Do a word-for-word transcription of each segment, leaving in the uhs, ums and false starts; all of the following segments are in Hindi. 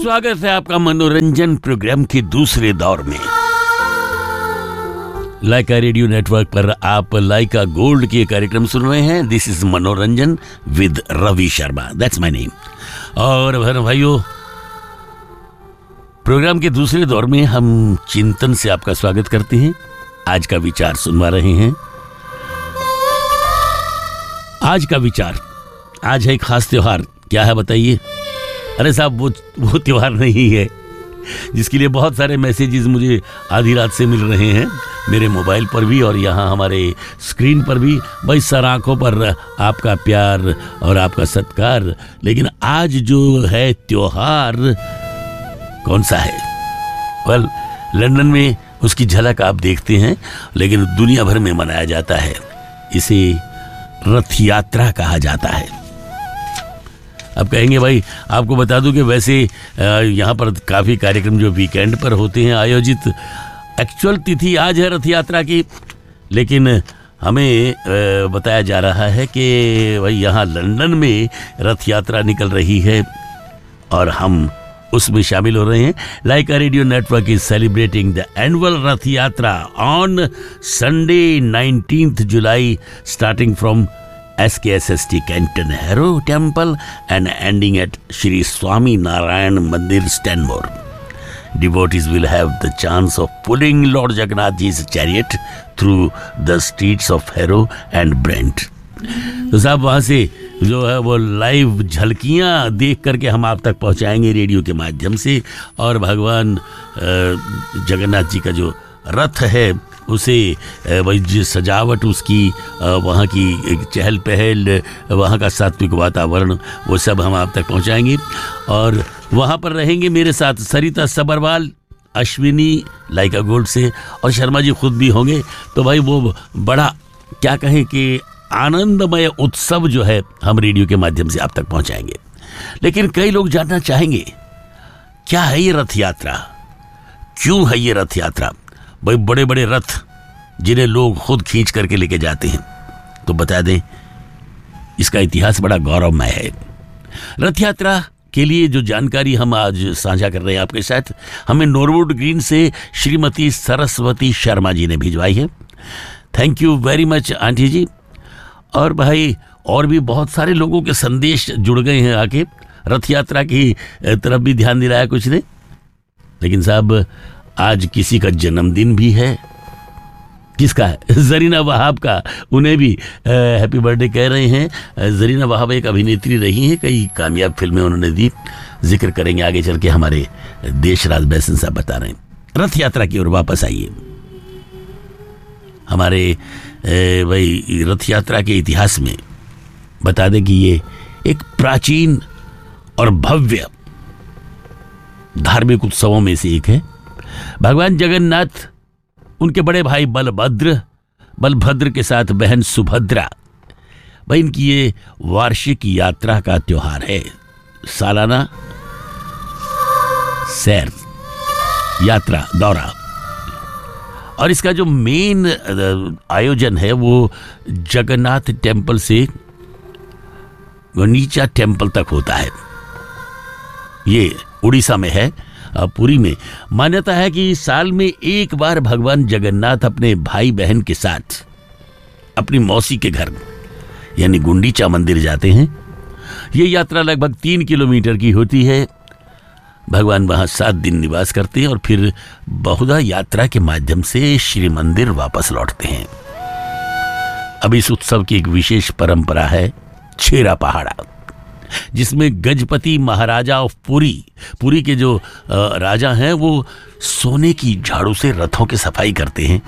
स्वागत है आपका मनोरंजन प्रोग्राम के दूसरे दौर में। लाइका रेडियो नेटवर्क पर आप लाइका गोल्ड के कार्यक्रम सुन रहे हैं। दिस इज मनोरंजन with Ravi Sharma, that's my name. और बहन भाइयों, प्रोग्राम के दूसरे दौर में हम चिंतन से आपका स्वागत करते हैं। आज का विचार सुनवा रहे हैं। आज का विचार, आज है एक खास त्योहार। क्या है बताइए? अरे साहब, वो वो त्योहार नहीं है जिसके लिए बहुत सारे मैसेजेस मुझे आधी रात से मिल रहे हैं, मेरे मोबाइल पर भी और यहाँ हमारे स्क्रीन पर भी। भाई सर, आंखों पर आपका प्यार और आपका सत्कार। लेकिन आज जो है त्योहार कौन सा है? वेल, लंदन में उसकी झलक आप देखते हैं, लेकिन दुनिया भर में मनाया जाता है। इसे रथ यात्रा कहा जाता है। अब कहेंगे भाई, आपको बता दूं कि वैसे यहाँ पर काफ़ी कार्यक्रम जो वीकेंड पर होते हैं आयोजित, एक्चुअल तिथि आज है रथ यात्रा की, लेकिन हमें बताया जा रहा है कि भाई यहाँ लंदन में रथ यात्रा निकल रही है और हम उसमें शामिल हो रहे हैं। लाइका radio network is celebrating the annual रथ यात्रा on Sunday nineteenth July, starting from S K S S T Canton Harrow Temple and ending at Shri Swami Narayan Mandir, Stanmore. Devotees will have the chance of pulling Lord Jagannath Ji's chariot through the streets of Harrow and Brent. तो साहब, वहाँ से जो है वो लाइव झलकियाँ देख करके हम आप तक पहुँचाएंगे रेडियो के माध्यम से। और भगवान जगन्नाथ जी का जो रथ है उसे वही जो सजावट उसकी, वहाँ की चहल पहल, वहाँ का सात्विक वातावरण, वो सब हम आप तक पहुँचाएंगे। और वहाँ पर रहेंगे मेरे साथ सरिता सबरवाल, अश्विनी लाइका गोल्ड से, और शर्मा जी खुद भी होंगे। तो भाई वो बड़ा क्या कहें कि आनंदमय उत्सव जो है हम रेडियो के माध्यम से आप तक पहुँचाएंगे। लेकिन कई लोग जानना चाहेंगे, क्या है ये रथ यात्रा? क्यों है ये रथ यात्रा? भाई बड़े बड़े रथ जिन्हें लोग खुद खींच करके लेके जाते हैं, तो बता दें इसका इतिहास बड़ा गौरवमय है। रथ यात्रा के लिए जो जानकारी हम आज साझा कर रहे हैं आपके साथ, हमें नॉरवुड ग्रीन से श्रीमती सरस्वती शर्मा जी ने भिजवाई है। Thank you very much aunty जी। और भाई और भी बहुत सारे लोगों के संदेश जुड़ गए हैं आके, रथ यात्रा की तरफ भी ध्यान दिलाया कुछ ने। लेकिन साहब, आज किसी का जन्मदिन भी है। किसका है? जरीना वहाब का। उन्हें भी हैप्पी बर्थडे कह रहे हैं। जरीना वहाब एक अभिनेत्री रही हैं, कई कामयाब फिल्में उन्होंने दी, जिक्र करेंगे आगे चल के। हमारे देशराज बैसन साहब बता रहे हैं। रथ यात्रा की ओर वापस आइए। हमारे भाई रथ यात्रा के इतिहास में बता दें कि ये एक प्राचीन और भव्य धार्मिक उत्सवों में से एक है। भगवान जगन्नाथ, उनके बड़े भाई बलभद्र, बलभद्र के साथ बहन सुभद्रा, भाई इनकी ये वार्षिक यात्रा का त्योहार है। सालाना सैर यात्रा दौरा। और इसका जो मेन आयोजन है वो जगन्नाथ टेम्पल से गुंडीचा टेम्पल तक होता है। ये उड़ीसा में है, पुरी में। मान्यता है कि साल में एक बार भगवान जगन्नाथ अपने भाई बहन के साथ अपनी मौसी के घर यानी गुंडीचा मंदिर जाते हैं। ये यात्रा लगभग तीन किलोमीटर की होती है। भगवान वहाँ सात दिन निवास करते हैं और फिर बहुधा यात्रा के माध्यम से श्री मंदिर वापस लौटते हैं। अब इस उत्सव की एक विशेष परंपरा है छेरा पहाड़ा, जिसमें गजपति महाराजा ऑफ पुरी, पुरी के जो राजा हैं, वो सोने की झाड़ू से रथों की सफाई करते हैं।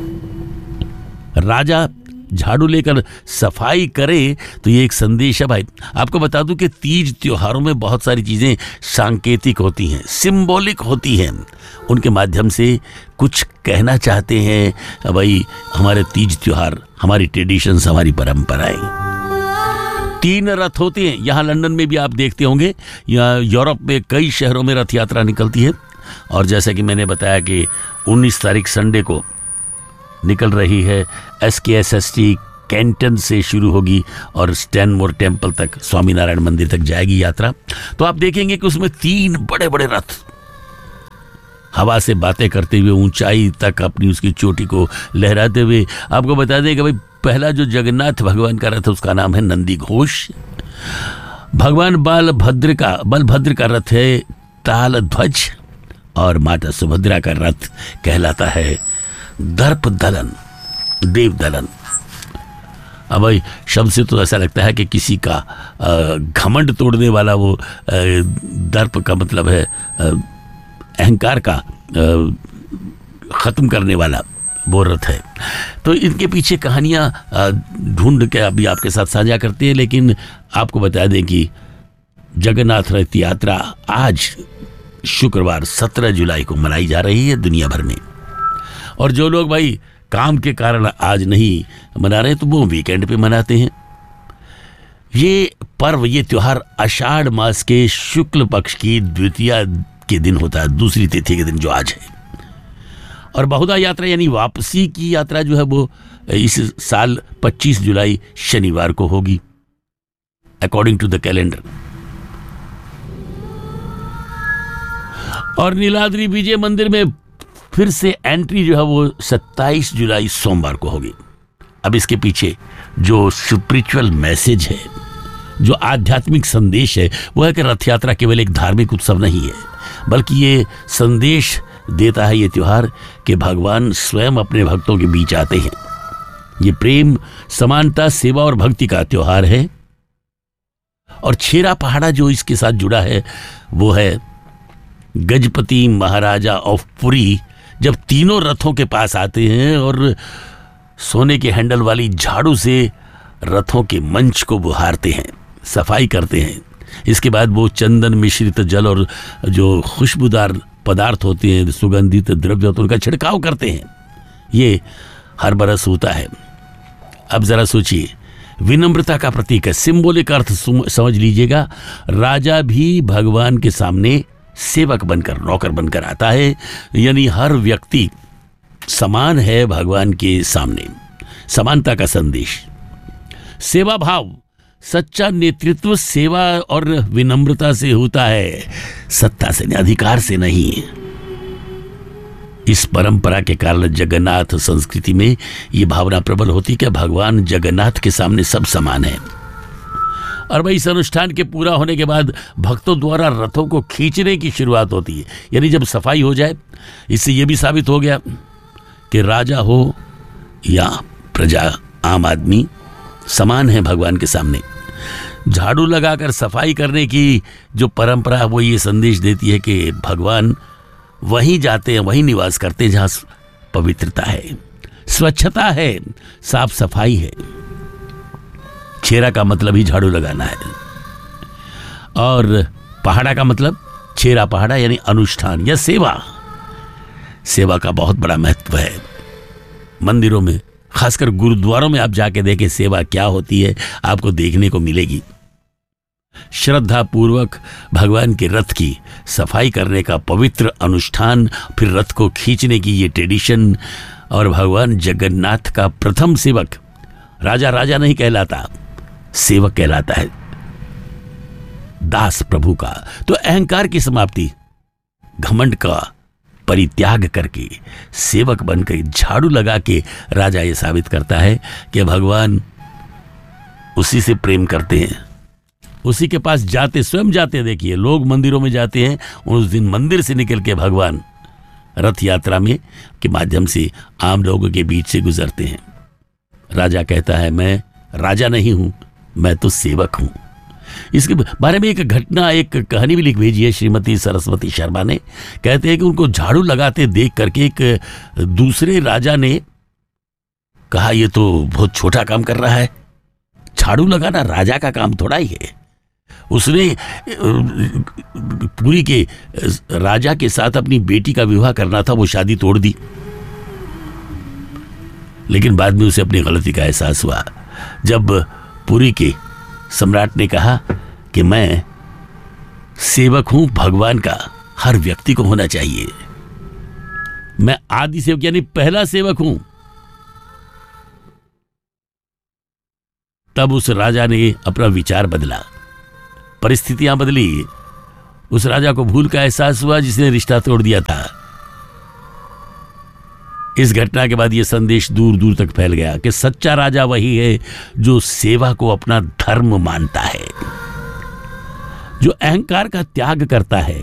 राजा झाड़ू लेकर सफाई करे तो ये एक संदेश है भाई। आपको बता दूं कि तीज त्योहारों में बहुत सारी चीज़ें सांकेतिक होती हैं, सिंबॉलिक होती हैं। उनके माध्यम से कुछ कहना चाहते हैं भाई। हमारे तीज त्योहार, हमारी ट्रेडिशंस, हमारी परंपराएं। तीन रथ होते हैं। यहाँ लंदन में भी आप देखते होंगे, या यूरोप में कई शहरों में रथ यात्रा निकलती है। और जैसा कि मैंने बताया कि उन्नीस तारीख संडे को निकल रही है एस के एस एस टी कैंटन से शुरू होगी और स्टैनमोर टेम्पल तक, स्वामीनारायण मंदिर तक जाएगी यात्रा। तो आप देखेंगे कि उसमें तीन बड़े बड़े रथ हवा से बातें करते हुए ऊंचाई तक अपनी उसकी चोटी को लहराते हुए, आपको बता दें कि भाई पहला जो जगन्नाथ भगवान का रथ उसका नाम है नंदी घोष। भगवान बलभद्र का बलभद्र का रथ है ताल ध्वज और माता सुभद्रा का रथ कहलाता है दर्प दलन, देव दलन। अब भाई शब्द से तो ऐसा लगता है कि किसी का घमंड तोड़ने वाला वो दर्प का मतलब है अहंकार का खत्म करने वाला वो रथ है। तो इनके पीछे कहानियां ढूंढ के अभी आपके साथ साझा करते हैं, लेकिन आपको बता दें कि जगन्नाथ रथ यात्रा आज शुक्रवार सत्रह जुलाई को मनाई जा रही है दुनिया भर में। और जो लोग भाई काम के कारण आज नहीं मना रहे तो वो वीकेंड पे मनाते हैं। ये पर्व, ये त्योहार आषाढ़ मास के शुक्ल पक्ष की द्वितीया के दिन होता है, दूसरी तिथि के दिन जो आज है। और बहुधा यात्रा यानी वापसी की यात्रा जो है वो इस साल पच्चीस जुलाई शनिवार को होगी अकॉर्डिंग टू द कैलेंडर। और नीलाद्री विजय मंदिर में फिर से एंट्री जो है वो सत्ताईस जुलाई सोमवार को होगी। अब इसके पीछे जो स्पिरिचुअल मैसेज है, जो आध्यात्मिक संदेश है, वो है कि रथ यात्रा केवल एक धार्मिक उत्सव नहीं है, बल्कि ये संदेश देता है ये त्योहार कि भगवान स्वयं अपने भक्तों के बीच आते हैं। ये प्रेम, समानता, सेवा और भक्ति का त्योहार है। और छेरा पहाड़ा जो इसके साथ जुड़ा है वो है गजपति महाराजा ऑफ पुरी जब तीनों रथों के पास आते हैं और सोने के हैंडल वाली झाड़ू से रथों के मंच को बुहारते हैं, सफाई करते हैं। इसके बाद वो चंदन मिश्रित जल और जो खुशबूदार पदार्थ होते हैं, सुगंधित द्रव्य होते हैं, उनका छिड़काव करते हैं। ये हर बरस होता है। अब जरा सोचिए, विनम्रता का प्रतीक है, सिंबॉलिक अर्थ समझ लीजिएगा। राजा भी भगवान के सामने सेवक बनकर, नौकर बनकर आता है, यानी हर व्यक्ति समान है भगवान के सामने। समानता का संदेश, सेवा भाव, सच्चा नेतृत्व सेवा और विनम्रता से होता है, सत्ता से, अधिकार से नहीं। इस परंपरा के कारण जगन्नाथ संस्कृति में यह भावना प्रबल होती कि भगवान जगन्नाथ के सामने सब समान है। और भाई इस अनुष्ठान के पूरा होने के बाद भक्तों द्वारा रथों को खींचने की शुरुआत होती है, यानी जब सफाई हो जाए। इससे यह भी साबित हो गया कि राजा हो या प्रजा, आम आदमी समान है भगवान के सामने। झाड़ू लगाकर सफाई करने की जो परंपरा है वो ये संदेश देती है कि भगवान वहीं जाते हैं, वहीं निवास करते हैं जहां पवित्रता है, स्वच्छता है, साफ सफाई है। छेरा का मतलब ही झाड़ू लगाना है और पहाड़ा का मतलब छेरा पहाड़ा यानी अनुष्ठान या सेवा। सेवा का बहुत बड़ा महत्व है। मंदिरों में, खासकर गुरुद्वारों में आप जाके देखें सेवा क्या होती है, आपको देखने को मिलेगी। श्रद्धा पूर्वक भगवान के रथ की सफाई करने का पवित्र अनुष्ठान, फिर रथ को खींचने की ये ट्रेडिशन। और भगवान जगन्नाथ का प्रथम सेवक राजा राजा नहीं कहलाता, सेवक कहलाता है, दास प्रभु का। तो अहंकार की समाप्ति, घमंड का परित्याग करके सेवक बनकर झाड़ू लगा के राजा ये साबित करता है कि भगवान उसी से प्रेम करते हैं, उसी के पास जाते, स्वयं जाते। देखिए लोग मंदिरों में जाते हैं, उस दिन मंदिर से निकल के भगवान रथ यात्रा में के माध्यम से आम लोगों के बीच से गुजरते हैं। राजा कहता है मैं राजा नहीं हूं, मैं तो सेवक हूं। इसके बारे में एक घटना, एक कहानी भी लिख भेजी है श्रीमती सरस्वती शर्मा ने। कहते हैं कि उनको झाड़ू लगाते देख करके एक दूसरे राजा ने कहा ये तो बहुत छोटा काम कर रहा है, झाड़ू लगाना राजा का काम थोड़ा ही है। उसने पुरी के राजा के साथ अपनी बेटी का विवाह करना था, वो शादी तोड़ दी। लेकिन बाद में उसे अपनी गलती का एहसास हुआ जब पुरी के सम्राट ने कहा कि मैं सेवक हूं भगवान का, हर व्यक्ति को होना चाहिए। मैं आदि सेवक यानी पहला सेवक हूं। तब उस राजा ने अपना विचार बदला, परिस्थितियां बदली। उस राजा को भूल का एहसास हुआ जिसने रिश्ता तोड़ दिया था। इस घटना के बाद यह संदेश दूर दूर तक फैल गया कि सच्चा राजा वही है जो सेवा को अपना धर्म मानता है, जो अहंकार का त्याग करता है,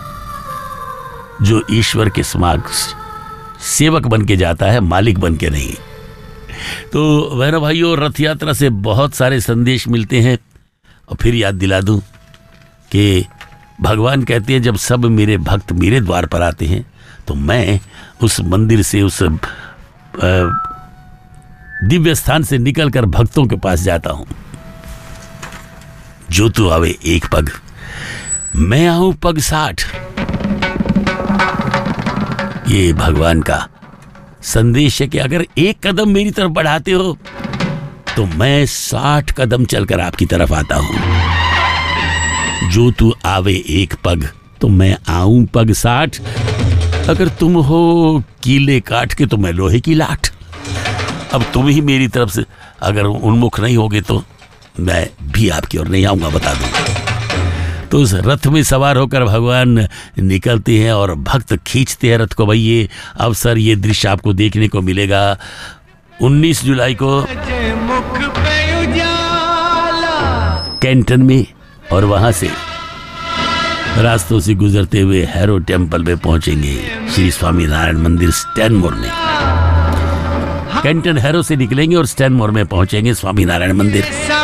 जो ईश्वर के समक्ष सेवक बन के जाता है, मालिक बन के नहीं। तो बहनों भाइयों, रथ यात्रा से बहुत सारे संदेश मिलते हैं। और फिर याद दिला दूं कि भगवान कहते हैं जब सब मेरे भक्त मेरे द्वार पर आते हैं तो मैं उस मंदिर से, उस दिव्य स्थान से निकलकर भक्तों के पास जाता हूं। जो तू आवे एक पग, मैं आऊं पग साठ। ये भगवान का संदेश है कि अगर एक कदम मेरी तरफ बढ़ाते हो तो मैं साठ कदम चलकर आपकी तरफ आता हूं। जो तू आवे एक पग तो मैं आऊं पग साठ। अगर तुम हो कीले काट के तो मैं लोहे की लाठ। अब तुम ही मेरी तरफ से अगर उन्मुख नहीं होगे तो मैं भी आपकी ओर नहीं आऊंगा, बता दूं। तो उस रथ में सवार होकर भगवान निकलते हैं और भक्त खींचते हैं रथ को। भाई ये अवसर, ये दृश्य आपको देखने को मिलेगा उन्नीस जुलाई को कैंटन में। और वहां से रास्तों से गुजरते हुए हैरो टेम्पल में पहुंचेंगे, श्री स्वामी नारायण मंदिर स्टैनमोर में। कैंटन हैरो से निकलेंगे और स्टैनमोर में पहुंचेंगे स्वामी नारायण मंदिर।